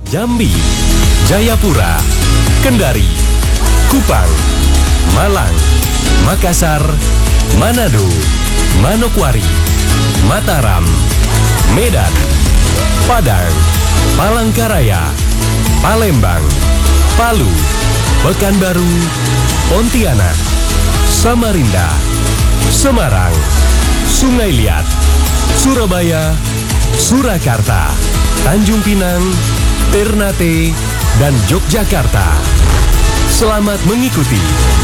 Jambi, Jayapura, Kendari, Kupang, Malang, Makassar, Manado, Manokwari, Mataram, Medan, Padang, Palangkaraya, Palembang, Palu, Pekanbaru, Pontianak, Samarinda, Semarang, Sungai Liat, Surabaya, Surakarta, Tanjung Pinang, Ternate, dan Yogyakarta. Selamat mengikuti.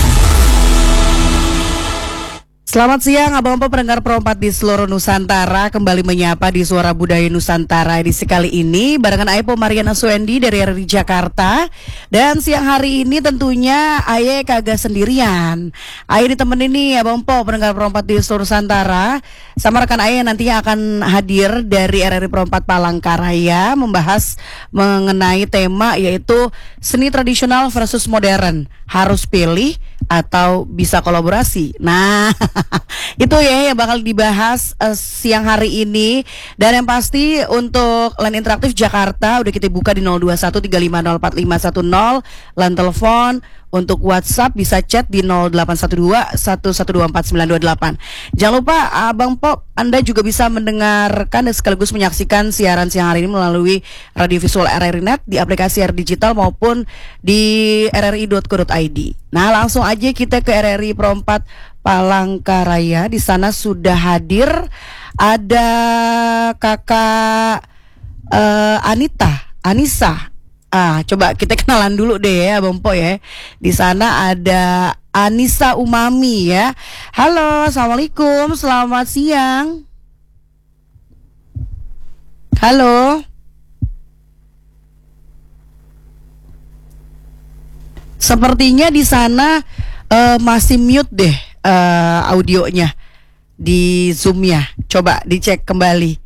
Selamat siang abang-abang pendengar Pro4 di seluruh Nusantara. Kembali menyapa di Suara Budaya Nusantara edisi kali ini barengan Aepo Mariana Suendi dari RRI Jakarta. Dan siang hari ini tentunya Aye kagak sendirian. Aye ditemenin nih abang-abang pendengar Pro4 di seluruh Nusantara sama rekan Aye nantinya akan hadir dari RRI Pro4 Palangkaraya membahas mengenai tema yaitu seni tradisional versus modern. Harus pilih atau bisa kolaborasi. Nah, itu ya yang bakal dibahas siang hari ini. Dan yang pasti untuk line interaktif Jakarta udah kita buka di 02135045510, line telepon. Untuk WhatsApp bisa chat di 0812-1124-928. Jangan lupa Abang Pop, Anda juga bisa mendengarkan dan sekaligus menyaksikan siaran siang hari ini melalui radio visual RRI Net di aplikasi RRI Digital maupun di rri.co.id. Nah, langsung aja kita ke RRI Pro4 Palangkaraya. Di sana sudah hadir ada Kakak Anissa. Coba kita kenalan dulu deh ya, Bang Po ya. Di sana ada Anissa Umami ya. Halo, assalamualaikum, selamat siang. Halo. Sepertinya di sana masih mute deh audionya di Zoom-nya. Coba dicek kembali.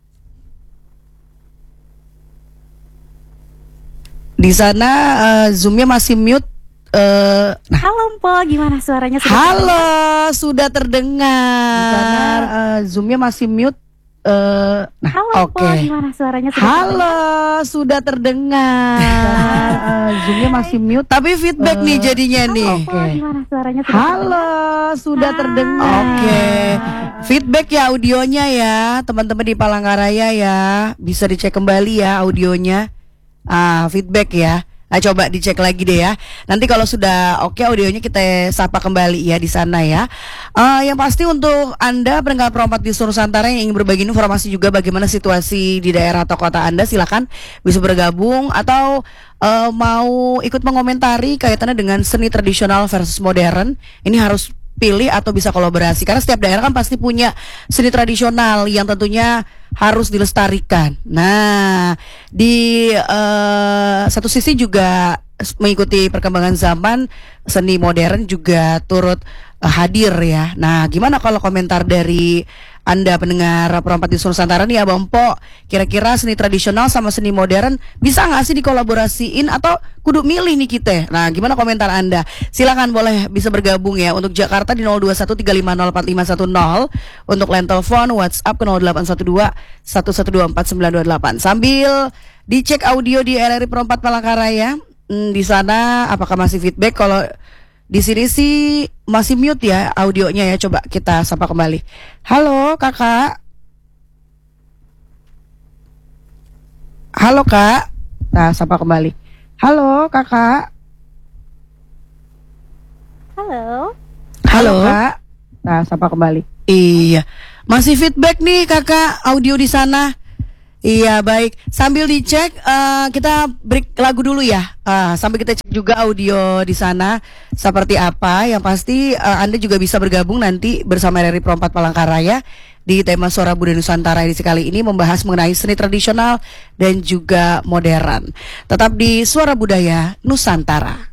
Di sana Zoom-nya masih mute. Nah. Halo Mpo, gimana suaranya? Sudah terdengar. Di sana Zoom-nya masih mute. Halo Mpo, gimana suaranya? Sudah terdengar. Zoom-nya masih mute. Tapi feedback nih jadinya nih. Mpo, gimana suaranya? Sudah terdengar. Feedback ya audionya ya, teman-teman di Palangkaraya ya. Bisa dicek kembali ya audionya. Feedback ya. Coba dicek lagi deh ya. Nanti kalau sudah oke audionya kita sapa kembali ya di sana ya. Yang pasti untuk Anda pendengar Pro4 di seluruh Nusantara yang ingin berbagi informasi juga bagaimana situasi di daerah atau kota Anda, silakan bisa bergabung atau mau ikut mengomentari kaitannya dengan seni tradisional versus modern. Ini harus pilih atau bisa kolaborasi karena setiap daerah kan pasti punya seni tradisional yang tentunya harus dilestarikan. Nah, di satu sisi juga mengikuti perkembangan zaman, seni modern juga turut hadir ya. Nah, gimana kalau komentar dari Anda pendengar Pro4 di seluruh Nusantara nih Abang Po, kira-kira seni tradisional sama seni modern bisa nggak sih dikolaborasiin atau kudu milih nih kita? Nah, gimana komentar Anda? Silakan boleh bisa bergabung ya. Untuk Jakarta di 02135045510, untuk line telepon WhatsApp ke 0812-1124-928. Sambil dicek audio di RRI Pro4 Palangkaraya. Di sana apakah masih feedback? Kalau di sini sih masih mute ya audionya ya. Coba kita sapa kembali. Halo kakak. Halo kak. Nah, sapa kembali. Halo kakak. Halo kak. Nah, sapa kembali. Iya. Masih feedback nih kakak audio di sana. Iya baik, sambil dicek kita break lagu dulu ya, sambil kita cek juga audio di sana seperti apa. Yang pasti Anda juga bisa bergabung nanti bersama RRI Pro4 Palangkaraya di tema Suara Budaya Nusantara edisi kali ini membahas mengenai seni tradisional dan juga modern. Tetap di Suara Budaya Nusantara.